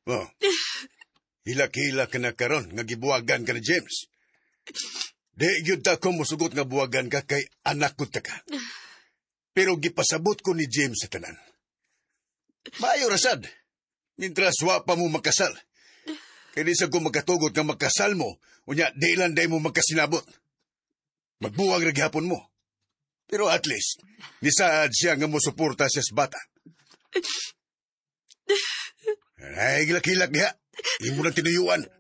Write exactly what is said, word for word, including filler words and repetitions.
Oh, hilak-hilak ka na karon nga gibuwagan ka ni James. Di yun ta ko musugot nga buwagan ka kay anak ko ta ka. Pero gipasabot ko ni James sa tanan. Maayo rasad, mintras wa pa mo makasal. Kaya di sa ko magkatugot nga makasal mo, unya di lang day mo magkasinabot. Magbuwag na gihapon mo. Pero at least, nisaad siya nga mo suporta siya sa bata. Ay, gilak-hilak niya. Imo lang tinuyuan.